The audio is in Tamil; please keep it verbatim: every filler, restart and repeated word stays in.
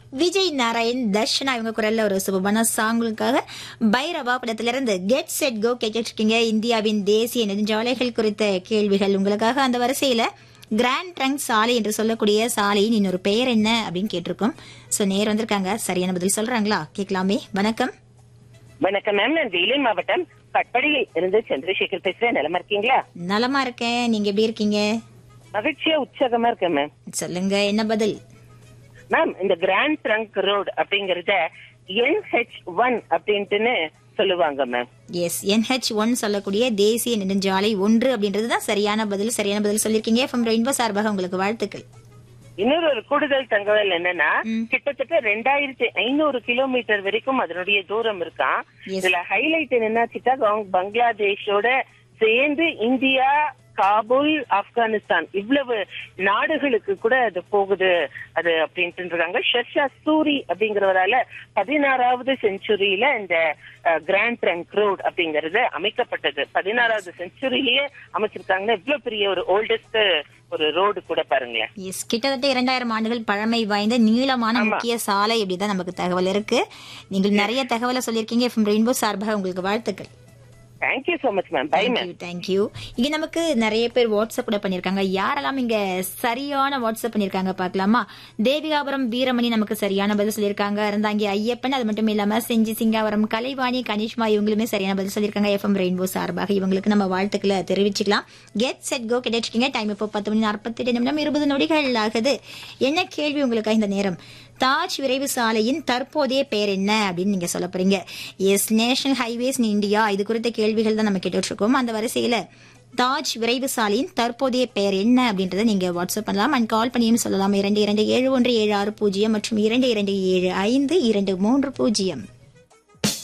விஜய் நாராயண் தர்ஷனா இவங்க குரல்ல ஒரு சுபமான சாங்குக்காக பைரவா படத்திலிருந்து கெட் செட் கோ கேட்டுட்டு இருக்கீங்க. இந்தியாவின் தேசிய நெடுஞ்சாலைகள் குறித்த கேள்விகள் உங்களுக்காக. அந்த வரிசையில கிராண்ட் ட்ரங்க் சாலை என்று சொல்லக்கூடிய சாலையின் இன்னொரு பெயர் என்ன அப்படின்னு கேட்டிருக்கோம். சோ நேர் வந்திருக்காங்க, சரியான பதில் சொல்றாங்களா கேட்கலாமே. வணக்கம். வணக்கம் மேம், நான் வேலூர் மாவட்டம் கட்படியில் இருந்து சந்திரசேகர் பேசுறேன். நலமா இருக்கீங்களா? நலமா இருக்கேன், நீங்க எப்படி இருக்கீங்க? மகிழ்ச்சியா உற்சாகமா இருக்கேன் மேம். சொல்லுங்க, என்ன பதில்? மேம், இந்த கிராண்ட் ட்ரங்க் ரோடு அப்படிங்கறத என் ஹெச் ஒன் அப்படின்ட்டுன்னு சொல்லுவாங்க மேம். எஸ், என் ஹெச் ஒன் சொல்லக்கூடிய தேசிய நெடுஞ்சாலை ஒன்று அப்படின்றதுதான் சரியான பதில். சரியான பதில் சொல்லிருக்கீங்க. எஃப்எம் ரெயின்போ சார்பாக உங்களுக்கு வாழ்த்துக்கள். இன்னொரு ஒரு கூடுதல் தகவல் என்னன்னா, கிட்டத்தட்ட ரெண்டாயிரத்தி ஐநூறு கிலோமீட்டர் வரைக்கும் அதனுடைய தூரம் இருக்கான். இதுல ஹைலைட் என்னன்னா, சிட்டாகாங் பங்களாதேஷோட சேர்ந்து இந்தியா, காபூல், ஆப்கானிஸ்தான் இவ்வளவு நாடுகளுக்கு கூட அது போகுது அது அப்படின்ட்டு இருக்காங்க. ஷெர்ஷா சூரி அப்படிங்கிறவரால பதினாறாவது செஞ்சுரியில இந்த கிராண்ட் ட்ரங்க் ரோடு அப்படிங்கறது அமைக்கப்பட்டது. பதினாறாவது செஞ்சுரியிலேயே அமைச்சிருக்காங்கன்னா இவ்வளவு பெரிய ஒரு ஓல்டஸ்ட் ஒரு ரோடு கூட பாருங்களேன். எஸ், கிட்டத்தட்ட இரண்டாயிரம் ஆண்டுகள் பழமை வாய்ந்த நீளமான முக்கிய சாலை அப்படிதான் நமக்கு தகவல் இருக்கு. நீங்கள் நிறைய தகவலை சொல்லியிருக்கீங்க. எஃப்எம் ரெயின்போ சார்பாக உங்களுக்கு வாழ்த்துக்கள். Thank you so much ma'am. By ma'am. Thank you. இங்க நமக்கு நிறைய பேர் வாட்ஸ்அப் கூட பண்ணிருக்காங்க. யாரெல்லாம் இங்க சரியான வாட்ஸ்அப் பண்ணிருக்காங்க பாக்கலாமா? தேவிகாபுரம் வீரமணி நமக்கு சரியான பதில் சொல்லியிருக்காங்க. இருந்தாங்க ஐயப்பன், அது மட்டும் இல்லாம செஞ்சி சிங்காவரம் கலைவாணி கனிஷ்மா இவங்களுமே சரியான பதில் சொல்லியிருக்காங்க. எஃப்எம் ரெயின்போ சார்பாக இவங்களுக்கு நம்ம வாழ்த்துக்களை தெரிவிச்சுக்கலாம். Get set go கிடைச்சிருக்கீங்க. டைம் இப்போ பத்து மணி நாற்பத்தி எட்டு நிமிடம் இருபது நொடிகள் ஆகுது. என்ன கேள்வி உங்களுக்கு இந்த நேரம்? தாஜ் விரைவு சாலையின் தற்போதைய பெயர் என்ன அப்படின்னு நீங்க சொல்ல போறீங்க. S, national highways in India இது குறித்த கேள்விகள் தான் நம்ம கேட்டுட்டு இருக்கோம். அந்த வரிசையில தாஜ் விரைவு சாலையின் தற்போதைய பெயர் என்ன அப்படின்றத நீங்க வாட்ஸ்அப் பண்ணலாம் அண்ட் கால் பண்ணியும் சொல்லலாம். இரண்டு இரண்டு ஏழு ஒன்று ஏழு ஆறு பூஜ்ஜியம் மற்றும் இரண்டு இரண்டு ஏழு ஐந்து இரண்டு மூன்று பூஜ்ஜியம்.